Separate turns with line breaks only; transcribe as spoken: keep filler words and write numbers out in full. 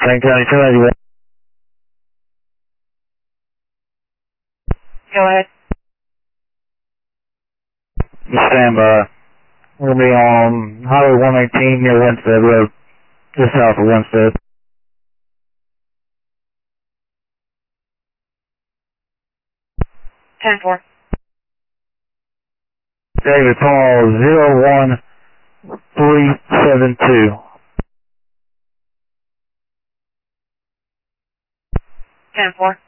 Frank County, two ninety.
Go ahead.
Stand by. We're going to be on Highway one eighteen near Winstead Road, just south of Winstead.
ten four.
David Paul, zero one three seven two.
ten four.